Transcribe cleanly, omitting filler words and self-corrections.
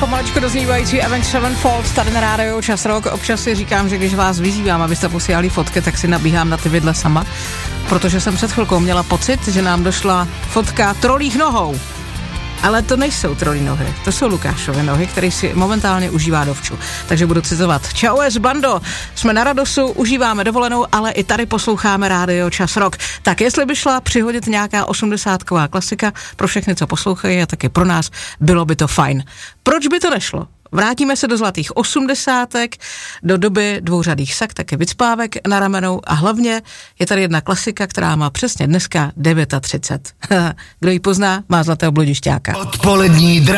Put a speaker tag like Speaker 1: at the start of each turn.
Speaker 1: Pomaličku doznívající Avenged Sevenfold tady na rádiu Čas Rock. Občas si říkám, že když vás vyzývám, abyste posílali fotky, tak si nabíhám na ty vidle sama, protože jsem před chvilkou měla pocit, že nám došla fotka trolích nohou. Ale to nejsou trolí nohy, to jsou Lukášovy nohy, který si momentálně užívá dovču. Takže budu citovat. Čau bando, jsme na Radosu, užíváme dovolenou, ale i tady posloucháme rádio Čas Rock. Tak jestli by šla přihodit nějaká 80ková klasika pro všechny, co poslouchají, a taky pro nás, bylo by to fajn. Proč by to nešlo? Vrátíme se do zlatých 80, do doby dvouřadých sak, taky vycpávek na ramenou a hlavně je tady jedna klasika, která má přesně dneska 39. Kdo ji pozná, má zlatého bludišťáka.
Speaker 2: Odpolední